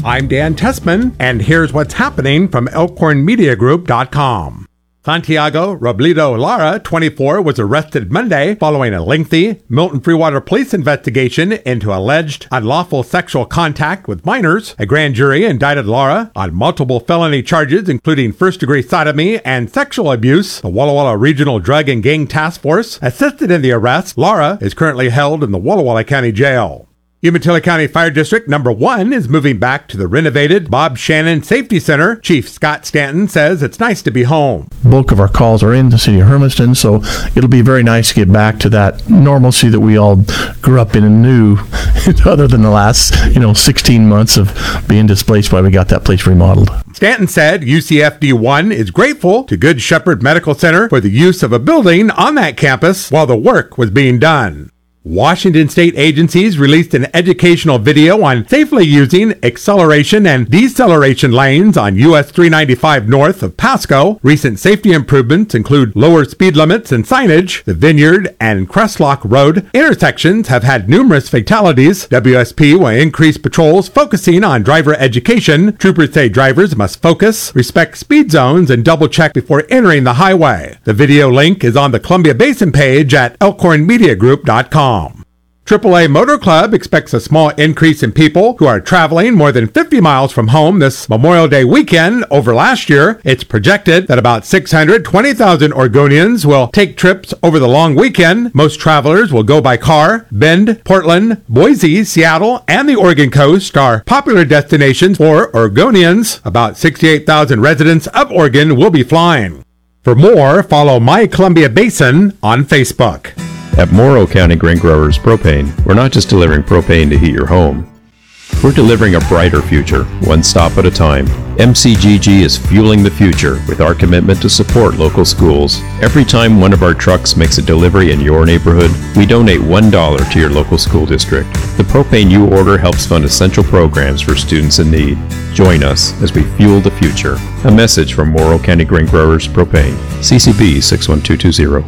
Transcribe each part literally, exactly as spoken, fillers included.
I'm Dan Tessman, and here's what's happening from elkhorn media group dot com. Santiago Robledo Lara, twenty-four, was arrested Monday following a lengthy Milton Freewater police investigation into alleged unlawful sexual contact with minors. A grand jury indicted Lara on multiple felony charges, including first-degree sodomy and sexual abuse. The Walla Walla Regional Drug and Gang Task Force assisted in the arrest. Lara is currently held in the Walla Walla County Jail. Umatilla County Fire District Number one is moving back to the renovated Bob Shannon Safety Center. Chief Scott Stanton says it's nice to be home. Bulk of our calls are in the city of Hermiston, so it'll be very nice to get back to that normalcy that we all grew up in and knew, other than the last, you know, sixteen months of being displaced while we got that place remodeled. Stanton said U C F D one is grateful to Good Shepherd Medical Center for the use of a building on that campus while the work was being done. Washington state agencies released an educational video on safely using acceleration and deceleration lanes on U S three ninety-five north of Pasco. Recent safety improvements include lower speed limits and signage. The Vineyard and Crestlock Road intersections have had numerous fatalities. W S P will increase patrols focusing on driver education. Troopers say drivers must focus, respect speed zones, and double check before entering the highway. The video link is on the Columbia Basin page at elkhorn media group dot com. triple A Motor Club expects a small increase in people who are traveling more than fifty miles from home this Memorial Day weekend over last year. It's projected that about six hundred twenty thousand Oregonians will take trips over the long weekend. Most travelers will go by car. Bend, Portland, Boise, Seattle, and the Oregon coast are popular destinations for Oregonians. About sixty-eight thousand residents of Oregon will be flying. For more, follow My Columbia Basin on Facebook. At Morrow County Grain Growers Propane, we're not just delivering propane to heat your home. We're delivering a brighter future, one stop at a time. M C G G is fueling the future with our commitment to support local schools. Every time one of our trucks makes a delivery in your neighborhood, we donate one dollar to your local school district. The propane you order helps fund essential programs for students in need. Join us as we fuel the future. A message from Morrow County Grain Growers Propane. C C B six one two two zero.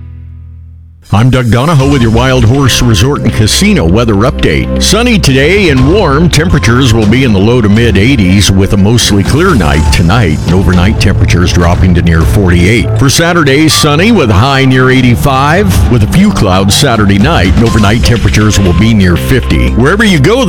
I'm Doug Donahoe with your Wild Horse Resort and Casino weather update. Sunny today and warm. Temperatures will be in the low to mid eighties with a mostly clear night tonight. Overnight temperatures dropping to near forty-eight. For Saturday, sunny with a high near eighty-five with a few clouds Saturday night. Overnight temperatures will be near fifty. Wherever you go